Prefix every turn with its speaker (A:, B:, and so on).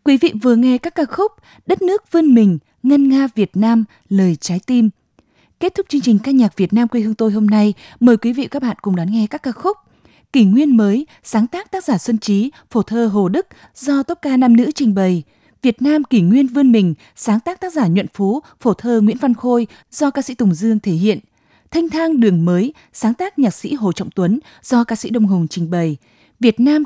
A: Quý vị vừa nghe các ca khúc Đất nước vươn mình, Ngân nga Việt Nam, Lời trái tim. Kết thúc chương trình ca nhạc Việt Nam quê hương tôi hôm nay, mời quý vị và các bạn cùng đón nghe các ca khúc Kỷ nguyên mới, sáng tác tác giả Xuân Trí, phổ thơ Hồ Đức, do tốp ca nam nữ trình bày. Việt Nam kỷ nguyên vươn mình, sáng tác tác giả Nhuận Phú, phổ thơ Nguyễn Văn Khôi, do ca sĩ Tùng Dương thể hiện. Thanh thang đường mới, sáng tác nhạc sĩ Hồ Trọng Tuấn, do ca sĩ Đông Hùng trình bày. Việt Nam